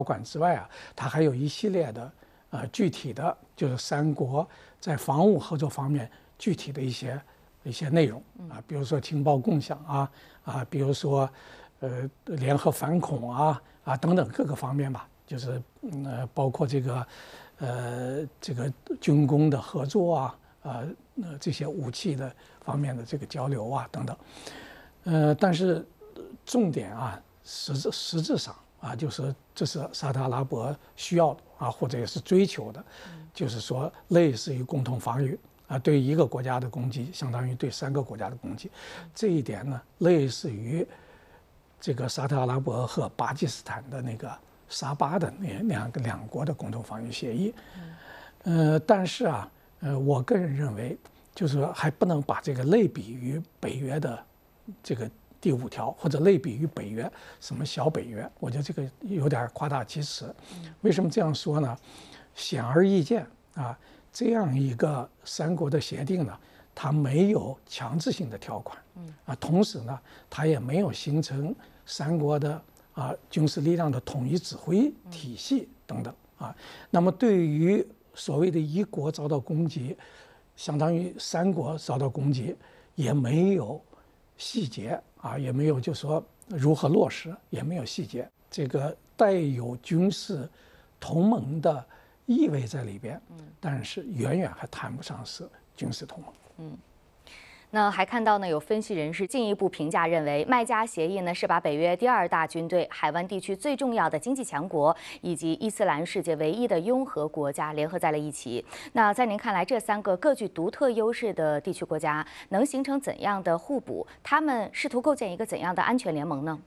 款之外啊，它还有一系列的具体的，就是三国在防务合作方面具体的一些内容啊，比如说情报共享比如说联合反恐等等各个方面吧，就是包括这个军工的合作这些武器的方面的这个交流等等，但是重点实质上就是这是沙特阿拉伯需要的或者也是追求的，就是说类似于共同防御对一个国家的攻击相当于对3个国家的攻击，这一点呢类似于这个沙特阿拉伯和巴基斯坦的那个沙巴的两国的共同防御协议，但是我个人认为，就是说还不能把这个类比于北约的这个第5条，或者类比于北约什么小北约，我觉得这个有点夸大其词。为什么这样说呢？显而易见这样一个3国的协定呢，它没有强制性的条款，同时呢，它也没有形成3国的军事力量的统一指挥体系等等那么对于所谓的1国遭到攻击，相当于3国遭到攻击，也没有细节也没有就说如何落实，也没有细节，这个带有军事同盟的意味在里边，但是远远还谈不上是军事同盟。 那还看到呢，有分析人士进一步评价认为，麦加协议呢是把北约第2大军队、海湾地区最重要的经济强国以及伊斯兰世界唯一的拥核国家联合在了一起。那在您看来，这3个各具独特优势的地区国家能形成怎样的互补？他们试图构建一个怎样的安全联盟呢？